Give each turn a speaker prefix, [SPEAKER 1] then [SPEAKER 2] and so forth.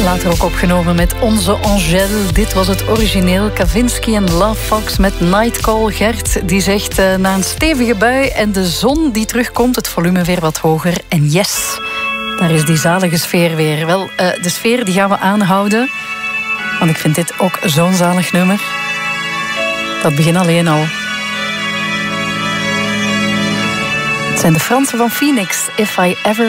[SPEAKER 1] Later ook opgenomen met Onze Angèle. Dit was het origineel. Kavinsky en Love Fox met Nightcall. Gert die zegt na een stevige bui en de zon die terugkomt, het volume weer wat hoger. En yes, daar is die zalige sfeer weer. Wel, de sfeer die gaan we aanhouden. Want ik vind dit ook zo'n zalig nummer. Dat begin alleen al. Het zijn de Fransen van Phoenix. If I Ever